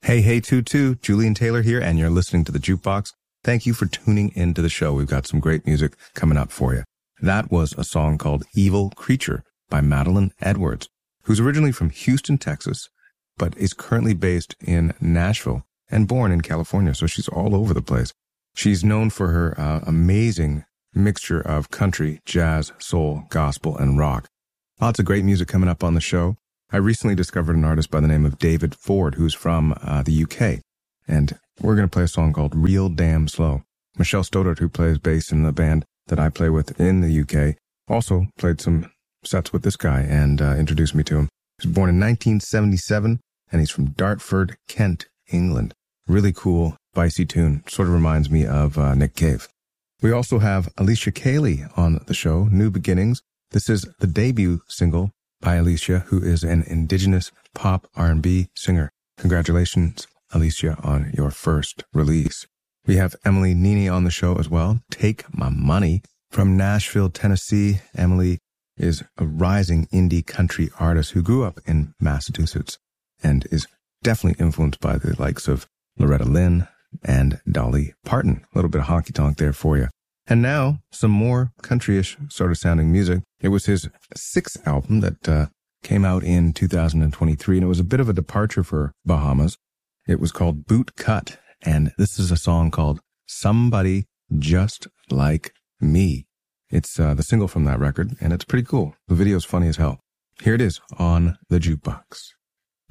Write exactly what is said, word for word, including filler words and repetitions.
Hey, hey, Tutu, Julian Taylor here, and you're listening to The Jukebox. Thank you for tuning into the show. We've got some great music coming up for you. That was a song called Evil Creature by Madeline Edwards, who's originally from Houston, Texas, but is currently based in Nashville and born in California, so she's all over the place. She's known for her uh, amazing mixture of country, jazz, soul, gospel, and rock. Lots of great music coming up on the show. I recently discovered an artist by the name of David Ford, who's from uh, the U K, and we're going to play a song called Real Damn Slow. Michelle Stoddart, who plays bass in the band that I play with in the U K, also played some sets with this guy and uh, introduced me to him. He was born in nineteen seventy-seven, and he's from Dartford, Kent, England. Really cool, spicy tune. Sort of reminds me of uh, Nick Cave. We also have Alicia Cayley on the show, New Beginnings. This is the debut single by Alicia, who is an indigenous pop R and B singer. Congratulations, Alicia, on your first release. We have Emily Nini on the show as well. Take My Money. From Nashville, Tennessee, Emily is a rising indie country artist who grew up in Massachusetts and is definitely influenced by the likes of Loretta Lynn and Dolly Parton. A little bit of honky-tonk there for you. And now, some more country-ish sort of sounding music. It was his sixth album that uh, came out in two thousand twenty-three, and it was a bit of a departure for Bahamas. It was called Boot Cut, and this is a song called Somebody Just Like Me. It's uh, the single from that record, and it's pretty cool. The video's funny as hell. Here it is on The Jukebox.